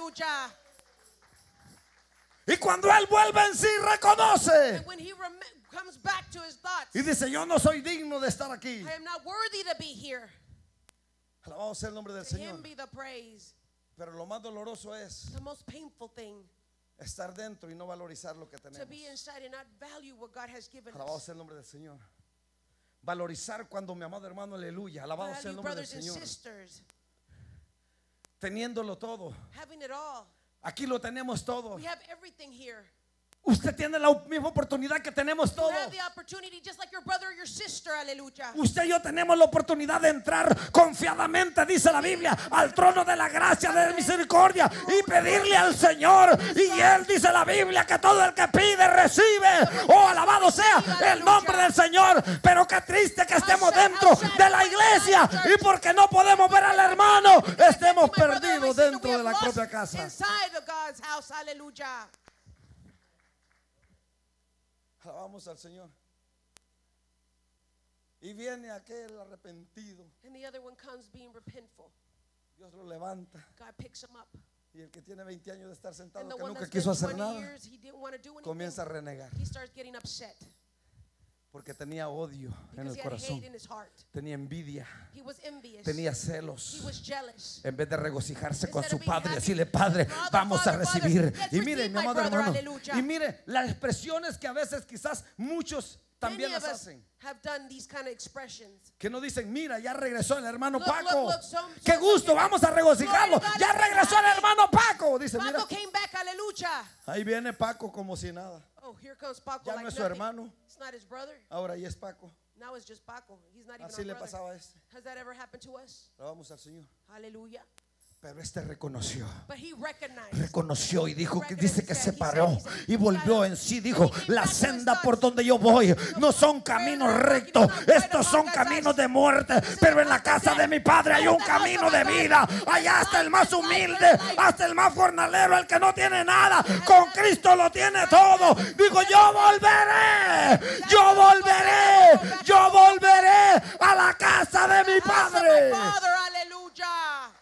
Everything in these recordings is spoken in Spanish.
Hallelujah. Y cuando él vuelve en sí, reconoce And when he comes back to his thoughts, y dice: yo no soy digno de estar aquí. I am not worthy to be here. Alabado sea el nombre del To him Señor. be the praise. Pero lo más doloroso es The most painful thing, estar dentro y no valorizar lo que to tenemos. be inside and not value what God has given Alabado us. sea el nombre del Señor. Valorizar cuando mi amado hermano, aleluya, alabado sea el Value nombre del brothers and Señor, sisters, teniéndolo todo. having it all. Aquí lo tenemos todo. We have everything here. Usted tiene la misma oportunidad que tenemos You todos. have the opportunity just like your brother or your sister. Hallelujah. Usted y yo tenemos la oportunidad de entrar confiadamente, dice la Biblia, al trono de la gracia, de misericordia, y pedirle al Señor. Y él, dice la Biblia, que todo el que pide recibe. Oh, alabado sea el nombre del Señor. Pero qué triste que estemos dentro de la iglesia y porque no podemos ver al hermano, estemos perdidos dentro de la propia casa. Inside of God's house. Hallelujah. Alabamos al Señor. Y viene aquel arrepentido. And the other one comes being repentful. Dios lo levanta. God picks him up. Y el que tiene 20 años de estar sentado, And the que one nunca that's quiso been hacer 20 nada, years, he didn't want to do anything. comienza a renegar. He starts getting upset Porque tenía odio en because el he had corazón. hate in his heart. Tenía envidia. He was envious. Tenía He celos. was jealous. En vez de regocijarse con Instead su of being padre, happy, decirle: Padre, Father, vamos a Father, recibir. let's Y mire, receive mi my amado brother, hermano, aleluya. y mire las expresiones que a veces quizás muchos también Many of las us hacen. have done these kind of expressions. Que no dicen: mira, ya regresó el hermano Look, Paco. look, so Qué gusto, vamos a regocijarlo. Glory to God, Ya let's be regresó el happy. hermano Paco. Dice: mira, Paco came back, hallelujah. ahí viene Paco como si nada. Oh, here comes Paco Ya like no es su nothing. hermano. It's not his brother. Ahora ya es Paco. Now it's just Paco. He's not even Así our le brother. pasaba a este. Has that ever happened to us? Vamos al Señor. Hallelujah. Pero este reconoció. But he recognized. Reconoció y dijo que dice que se paró y volvió en sí. Dijo: la senda por donde yo voy no son caminos rectos, estos son caminos de muerte, pero en la casa de mi padre hay un camino de vida. Allá está el más humilde, hasta el más jornalero, el que no tiene nada, con Cristo lo tiene todo. Digo: yo volveré, yo volveré, yo volveré a la casa de mi House of my padre. Father, hallelujah.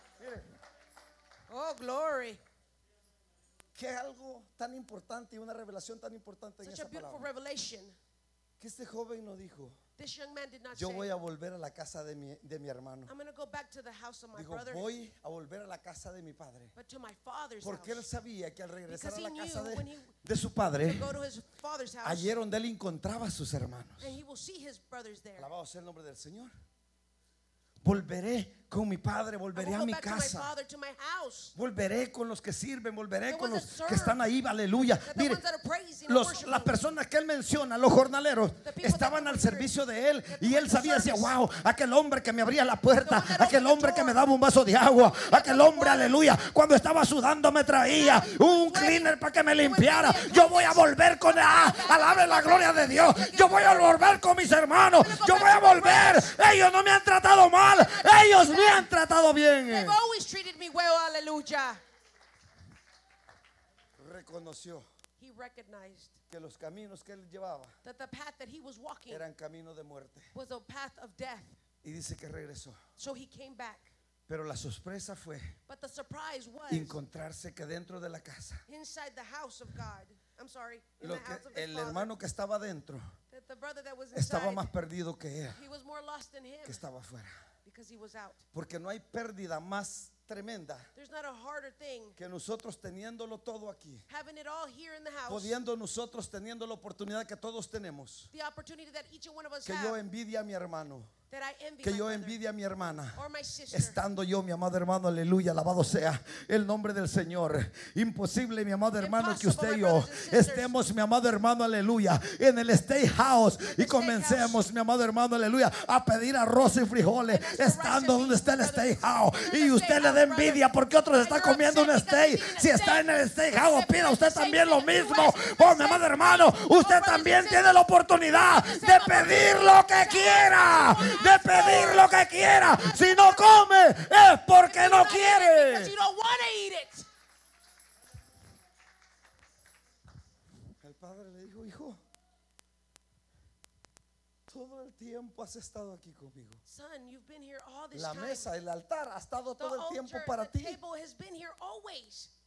Oh, glory. Que algo tan importante y una revelación tan importante en Such a esa beautiful palabra, revelation. que este joven no dijo: This young man did not yo say, voy a volver a la casa de mi hermano. I'm going to go back to the house of my Dijo: brother, voy a volver a la casa de mi padre. but to my father's Porque él house. sabía que al regresar a Because la he casa knew when he de su padre, Go to his father's house, allí era donde él encontraba a sus hermanos. and he will see his brothers there. Alabado sea el nombre del Señor. Volveré con mi padre, I volveré will a go mi back to my casa. father, to my house. Volveré con los que sirven, volveré The con ones los that que serve. están ahí, aleluya. That the Mire, ones that are praising and worshiping. las personas que él menciona, los jornaleros, people estaban that al were servicio de él. that Y were él in sabía, decía: service. wow, aquel hombre que me abría la puerta, The one that aquel opened the hombre que door. me daba un vaso de agua, aquel hombre, aleluya, cuando estaba sudando me traía un cleaner para que me limpiara. Yo voy a volver con alabe la gloria de Dios. Yo voy a volver con mis hermanos. Yo voy a volver. Ellos no me han tratado mal, ellos me han tratado bien. They've always treated me well, hallelujah. Reconoció He recognized que los caminos que él llevaba that the path that he was walking eran caminos de muerte. was a path of death. Y dice que regresó. So he came back. Pero la sorpresa fue But the surprise was encontrarse que dentro de la casa, inside the house of God. I'm sorry, in lo the house of his el father, hermano que estaba dentro that the brother that was estaba inside, más perdido que él, he was more lost than him que estaba afuera. because he was out. Porque no hay pérdida más tremenda There's not a harder thing que nosotros teniéndolo todo aquí, having it all here in the house, pudiendo nosotros teniendo la oportunidad que todos tenemos, the opportunity that each and one of us que yo have, envidia a mi hermano, that I envy que my yo brother envidia a mi hermana, or my sister. estando yo, mi amado hermano, aleluya, alabado sea el nombre del Señor. Imposible, mi amado hermano, que usted y yo estemos, mi amado hermano, aleluya, en el State House y comencemos, mi amado hermano, aleluya, a pedir arroz y frijoles, estando donde está el State House, y usted le da envidia porque otros están comiendo un steak. Si está en el State House, pida usted también lo mismo. Oh, mi amado hermano, usted también tiene la oportunidad de pedir lo que quiera, de pedir lo que quiera. Si no come es porque no Because quiere. you don't want to eat it. El padre le dijo: hijo, todo el tiempo has estado aquí conmigo. Son, you've been here all this La time. mesa, el altar ha estado The todo el tiempo altar, para the ti. table has been here always.